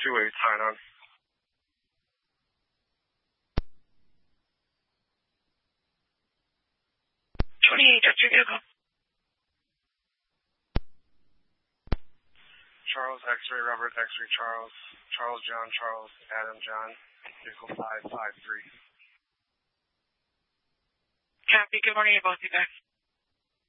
28, sign on. 28, that's your vehicle. Charles, X-ray, Robert, X-ray, Charles, Charles, John, Charles, Adam, John, vehicle 553. Copy, good morning, both of you guys.